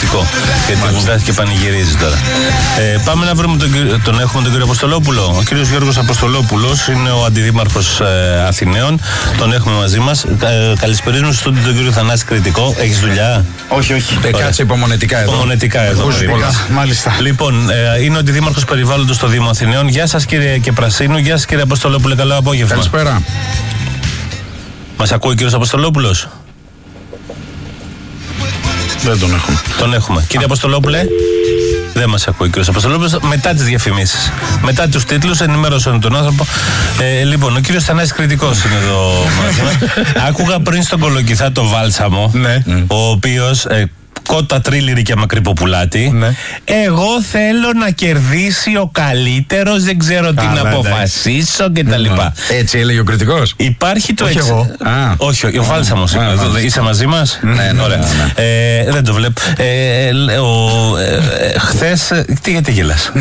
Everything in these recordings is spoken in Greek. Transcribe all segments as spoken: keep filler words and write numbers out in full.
κριτικό. Γιατί μου βγάζει και πανηγυρίζει τώρα. Ε, πάμε να βρούμε τον, τον έχουμε τον κύριο Αποστολόπουλο. Ο κύριος Γιώργος Αποστολόπουλος είναι ο αντιδήμαρχος ε, Αθηναίων. Τον έχουμε μαζί μας. Ε, καλησπερίζουμε στον τον κύριο Θανάση Κριτικό. Έχεις δουλειά? Όχι, όχι. Ε, κάτσε υπομονετικά εδώ. Υπομονετικά εδώ. Μάλιστα. Λοιπόν, ε, είναι ο αντιδήμαρχος περιβάλλοντος στο Δήμο Αθηναίων. Γεια σας κύριε Κεπρασίνου. Γεια σας κύριε Αποστολόπουλε. Καλό απόγευμα. Καλησπέρα. Μας ακούει ο κύριος Αποστολόπουλος? Δεν τον έχουμε. Τον έχουμε. Κύριε Αποστολόπουλε, δεν μας ακούει ο κύριος Αποστολόπουλος. Μετά τις διαφημίσεις, μετά τους τίτλους, ενημέρωσαν τον άνθρωπο. Ε, λοιπόν, ο κύριος Θανάσης Κριτικός είναι εδώ μαζί μας. Άκουγα πριν στον Κολοκυθά το Βάλσαμο, ναι. ο οποίος. Ε, Κότα τρίλιρη και μακρυποπουλάτη. Ναι. Εγώ θέλω να κερδίσει ο καλύτερος, δεν ξέρω τι να αποφασίσω κτλ. Έτσι έλεγε ο Κριτικός. Υπάρχει το όχι εξ... εγώ. Α. Όχι, ο Βάλσαμος. Είσαι μαζί μας? Ναι, ναι, ωραία. Ναι, ναι. Ε, δεν το βλέπω. Ε, ο, ε, χθες. Τι γιατί γελάς?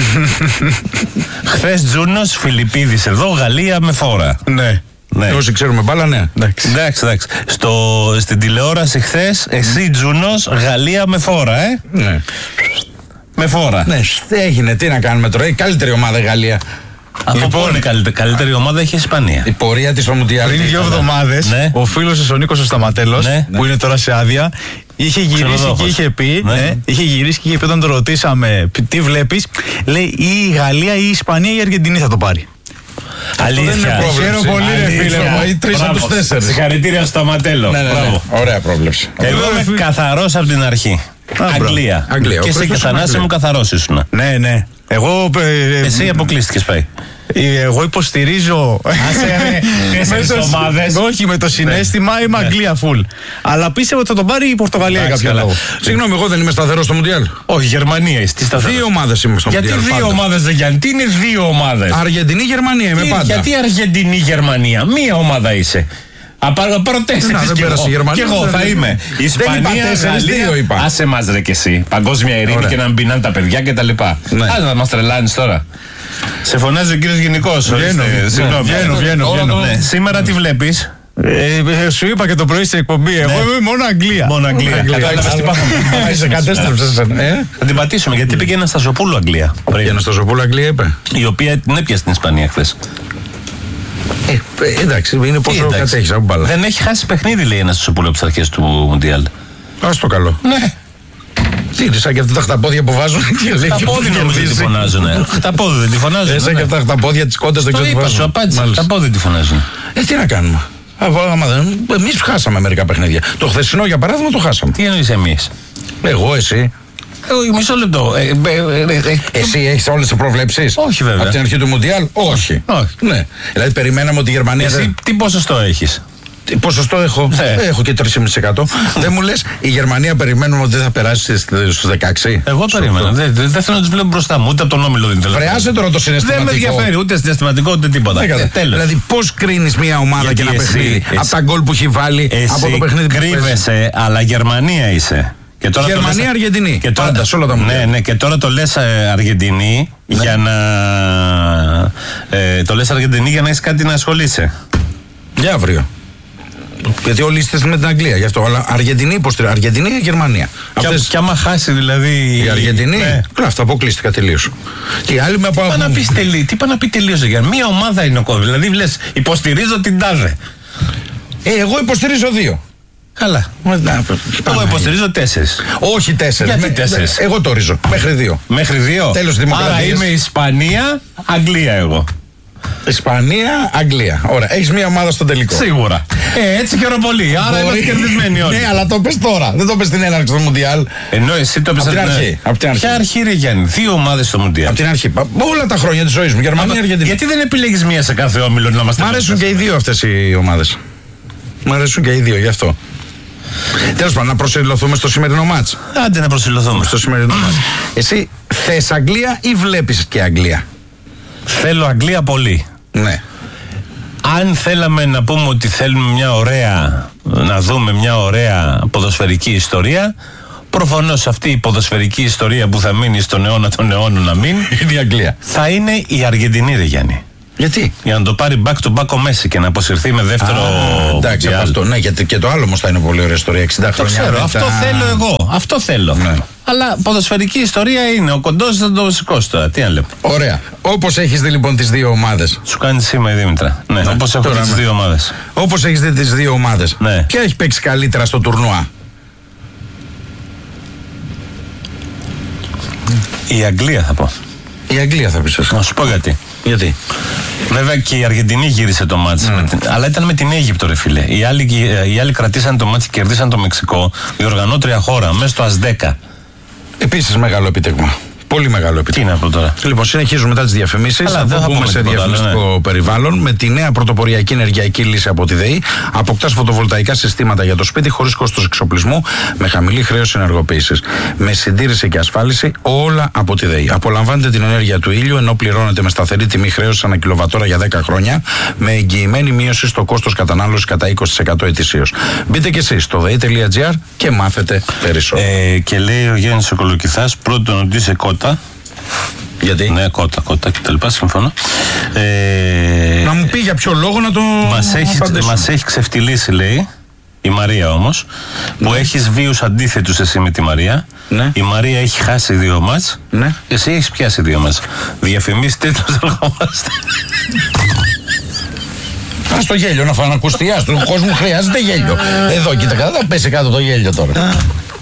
Χθες Τζούνος, Φιλιππίδης εδώ, Γαλλία με φόρα. Ναι. Ναι. Όσοι ξέρουμε μπάλα, ναι. Εντάξει, εντάξει. εντάξει. Στο, στην τηλεόραση χθες, εσύ Τζούνος, Γαλλία με φόρα, ε. Ναι. Με φόρα. Ναι, έγινε. Τι να κάνουμε τώρα. Η καλύτερη ομάδα η Γαλλία. Λοιπόν, η καλύτερη, καλύτερη ομάδα έχει η Ισπανία. Η πορεία της στο Μουντιάλ. Πριν δύο εβδομάδες, ναι. ο φίλος ο Νίκος ο Σταματέλος, ναι. που είναι τώρα σε άδεια, είχε γυρίσει Ξενοδόχος. και είχε πει, ναι. Ναι, είχε γυρίσει και είχε πει όταν το ρωτήσαμε τι βλέπεις, λέει ή η Γαλλία ή η Ισπανία ή η Αργεντινή θα το πάρει. Αλήθεια. Χαίρομαι πολύ, ρε φίλε μου. Οι τρεις από τους τέσσερις. Συγχαρητήρια στο Σταματέλο. Ναι, ναι, ναι. Ωραία πρόβλεψη. Εγώ είμαι καθαρός από την αρχή. Αγγλία. Αγγλία. Και εσύ και Θανάση μου καθαρός ήσουν. Ναι, ναι. Εγώ. Εσύ αποκλείστηκες, πάει. Εγώ υποστηρίζω. Τέσσερις ομάδες. Όχι, με το συναίσθημα είμαι Αγγλία full. Αλλά πίστευα ότι θα τον πάρει η Πορτογαλία για κάποιο λόγο. Συγγνώμη, εγώ δεν είμαι σταθερός στο Μουντιάλ. Όχι, Γερμανία είσαι. Δύο ομάδες είμαι στο Μουντιάλ. Γιατί δύο ομάδες δεν γιάνει? Τι είναι δύο ομάδες? Αργεντινή, Γερμανία είμαι πάντα. Γιατί Αργεντινή, Γερμανία? Μία ομάδα είσαι. Πάρω τέσσερις κι εγώ. Κι εγώ θα είμαι. Ισπανία, Γαλλία. Άσε μας ρε κι εσύ. Παγκόσμια ειρήνη και να μπινάνε τα παιδιά κτλ. Άσε να μας τρελάνεις τώρα. Σε φωνάζει ο κύριος Γενικός. Βγαίνω, βγαίνω, βγαίνω, βγαίνω. Σήμερα τι βλέπεις? Ε, σου είπα και το πρωί στην εκπομπή. Εγώ είμαι μόνο Αγγλία. Μόνο Αγγλία. Κατάλαβες τι πάμε. Σε κατέστρεψες. Θα την πατήσουμε γιατί πήγε ένα Σταζοπούλου Αγγλία. Για ένα Σταζοπούλου Αγγλία είπε. Η οποία την έπιασε στην Ισπανία χθες. Ε, εντάξει, είναι πόσο κατέχεις από μπάλα. Δεν έχει χάσει παιχνίδι, λέει ένα Σταζοπούλου από τις αρχές του Μουντιάλ. Ας το καλό. Ναι. Τι είναι, σαν και αυτά τα χταπόδια που βάζουν. Τα πόδια νομίζω ότι τη φωνάζουν. Τα πόδια δεν τη φωνάζουν. Σαν και αυτά τα χταπόδια της κόντας δεν ξέρω τι βάζουν. Σου απάντησα. Τα πόδια τη φωνάζουν. Ε, τι να κάνουμε. Εμείς χάσαμε μερικά παιχνίδια. Το χθεσινό για παράδειγμα το χάσαμε. Τι εννοείς εμείς? Εγώ, εσύ. Ε, μισό λεπτό. Ε, ε, ε, ε, Εσύ έχεις όλες τις προβλέψεις? Όχι βέβαια. Από την αρχή του Μουντιάλ? Όχι. Όχι. Ναι. Δηλαδή περιμέναμε ότι η Γερμανία. Εσύ δεν... τι ποσοστό έχεις? Τι ποσοστό έχω? Ναι. Έχω και τρία κόμμα πέντε τοις εκατό. Δεν μου λες η Γερμανία περιμένουμε ότι δεν θα περάσει στους δεκαέξι? Εγώ περίμενα. Δεν δε, δε θέλω να τους βλέπω μπροστά μου. Ούτε από τον όμιλο δεν θέλω. Φρεάσε τώρα το συναισθηματικό. Δεν με ενδιαφέρει ούτε συναισθηματικό ούτε τίποτα. Ε, δηλαδή πώς κρίνεις μια ομάδα? Γιατί και ένα εσύ, παιχνίδι εσύ, από τα γκολ που έχει βάλει, εσύ από το παιχνίδι που κρύβεσαι, αλλά Γερμανία είσαι. Και τώρα Γερμανία, λες, Αργεντινή. Και τώρα, πάντα, σε όλα τα ναι, ναι, και τώρα το λες ε, Αργεντινή, ναι, για να. Ε, το λες Αργεντινή για να έχεις κάτι να ασχολείσαι. Για αύριο. Γιατί όλοι είστε με την Αγγλία, γι' αυτό. Αλλά Αργεντινή υποστηρίζει. Αργεντινή ή Γερμανία. Και, Αυτές... και άμα χάσει δηλαδή. Η Αργεντινή. Ναι. Καλά, αυτό αποκλείστηκα τελείως. Και οι άλλοι με απο... Τι είπα να πει τελείως για μία ομάδα είναι ο κόμμα. Δηλαδή λες υποστηρίζω την τάδε. Ε, εγώ υποστηρίζω δύο. Καλά. Εγώ υποστηρίζω τέσσερις. Όχι τέσσερις. Γιατί τέσσερις? Εγώ το ορίζω. Μέχρι δύο. Μέχρι δύο. Τέλος δημοκρατίας. Άρα είμαι Ισπανία, Αγγλία εγώ. Ισπανία, Αγγλία. Ωραία. Έχεις μία ομάδα στο τελικό. Σίγουρα. Ε, έτσι χαίρομαι πολύ. Άρα είμαστε κερδισμένοι όλοι. Ναι, αλλά το πες τώρα. Δεν το πες στην έναρξη του Μουντιάλ. Ενώ εσύ το πες από την αρχή. Από την αρχή. Ποια αρχή, ρε Γιάννη? Δύο ομάδες στο Μουντιάλ. Από την αρχή. Όλα τα χρόνια της ζωής μου. Γερμανία, Αργεντινή. Γιατί δεν επιλέγεις μία σε κάθε όμιλο να είμαστε? Μ' αρέσουν και οι δύο αυτές οι ομάδες. Μ' αρέσουν και οι δύο, γι' αυτό. Τέλος πάντων, να προσελωθούμε στο σημερινό μάτς. Άντε να προσελωθούμε στο σημερινό μάτς. Εσύ θες Αγγλία ή βλέπεις και Αγγλία? Θέλω Αγγλία πολύ. Ναι. Αν θέλαμε να πούμε ότι θέλουμε μια ωραία, να δούμε μια ωραία ποδοσφαιρική ιστορία, προφανώς αυτή η ποδοσφαιρική ιστορία που θα μείνει στον αιώνα των αιώνων να μείνει είναι η Αγγλία. Θα είναι η Αργεντινή, ρε Γιάννη. Γιατί? Για να το πάρει back to back ο Μέση και να αποσυρθεί με δεύτερο. Α, εντάξει, από αυτό. Ναι, γιατί και το άλλο όμως θα είναι πολύ ωραία ιστορία. εξήντα χρόνια. Το ξέρω, αυτό θέλω εγώ. Αυτό θέλω. Ναι. Αλλά ποδοσφαιρική ιστορία είναι. Ο κοντός θα το σηκώσει τώρα. Τι να λέω. Ωραία. Όπως έχεις δει λοιπόν τις δύο ομάδες. Σου κάνει σήμα η Δήμητρα. Ναι, ναι. Όπως έχω δει τις δύο ομάδες. Όπως έχεις δει τις δύο ομάδες. Ναι. Ποια έχει παίξει καλύτερα στο τουρνουά? Η Αγγλία θα πω. Η Αγγλία θα πεις εσύ. Να σου πω γιατί. Γιατί? Βέβαια και η Αργεντινή γύρισε το μάτς, mm. την, αλλά ήταν με την Αίγυπτο, ρε φίλε. Οι άλλοι, οι άλλοι κρατήσαν το μάτς και κερδίσαν το Μεξικό, η οργανώτρια χώρα, μέσα στο ΑΣΔΕΚΑ. Επίσης μεγάλο επιτεύγμα. Πολύ μεγάλο επιτεύγμα. Τι είναι αυτό τώρα. Λοιπόν, συνεχίζουμε μετά τις διαφημίσεις. Θα μπούμε σε διαφημιστικό ναι. περιβάλλον. Με τη νέα πρωτοποριακή ενεργειακή λύση από τη ΔΕΗ, αποκτάς φωτοβολταϊκά συστήματα για το σπίτι χωρίς κόστος εξοπλισμού, με χαμηλή χρέωση ενεργοποίησης. Με συντήρηση και ασφάλιση, όλα από τη ΔΕΗ. Απολαμβάνετε την ενέργεια του ήλιου, ενώ πληρώνετε με σταθερή τιμή χρέωση ανά κιλοβατόρα για δέκα χρόνια, με εγγυημένη μείωση στο κόστος κατανάλωσης κατά είκοσι τοις εκατό ετησίως. Μπείτε κι εσείς στο δε ι τελεία τζι άρ και μάθετε περισσότερο. Ε, και λέει ο Γιάννης ο Κολοκυθάς, πρώτον ότι είσαι κότα. Γιατί? Ναι, κότα, κότα κτλ. Συμφωνώ. Ε, να μου πει για ποιο λόγο να το. Μας έχει, μας έχει ξεφτυλίσει, λέει η Μαρία όμως, ναι. που έχεις βίους αντίθετους εσύ με τη Μαρία. Ναι. Η Μαρία έχει χάσει δύο μάτς. Ναι. Εσύ έχεις πιάσει δύο μάτς. Διαφημίστε το, εργόμαστε. Ας το γέλιο να φανακουστεί, ας του κόσμου χρειάζεται γέλιο. Εδώ, κοίτα, κατά θα πέσει κάτω το γέλιο τώρα.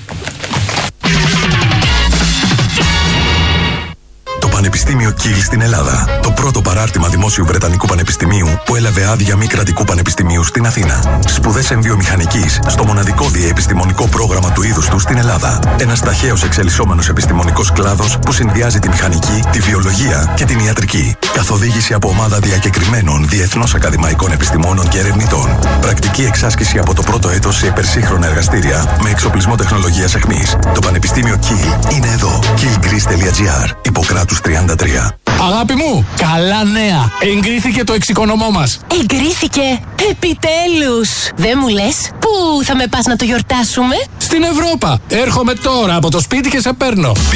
Πανεπιστήμιο Κιλ στην Ελλάδα. Το πρώτο παράρτημα δημόσιου Βρετανικού Πανεπιστημίου που έλαβε άδεια μη κρατικού πανεπιστημίου στην Αθήνα. Σπουδές εμβιομηχανικής στο μοναδικό διεπιστημονικό πρόγραμμα του είδους του στην Ελλάδα. Ένας ταχαίως εξελισσόμενος επιστημονικός κλάδος που συνδυάζει τη μηχανική, τη βιολογία και την ιατρική. Καθοδήγηση από ομάδα διακεκριμένων διεθνώς ακαδημαϊκών επιστημόνων και ερευνητών. Πρακτική εξάσκηση από το πρώτο έτος σε υπερσύγχρονα εργαστήρια με εξοπλισμό τεχνολογίας αιχμής. Το Πανεπιστήμιο Κιλ είναι εδώ. κιλ γκρις τελεία τζι άρ. Ιπποκράτους τριάντα τρία. Αγάπη μου, καλά νέα! Εγκρίθηκε το εξοικονομώ μας. Εγκρίθηκε! Επιτέλους! Δεν μου λες, πού θα με πας να το γιορτάσουμε? Στην Ευρώπα. Έρχομαι τώρα από το σπίτι και σε παίρνω.